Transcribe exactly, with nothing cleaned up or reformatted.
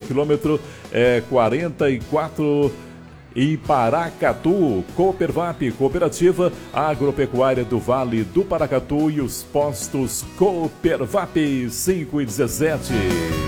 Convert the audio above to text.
quilômetro é quarenta e quatro em Paracatu. Coopervap, Cooperativa Agropecuária do Vale do Paracatu, e os postos Coopervap cinco e dezessete.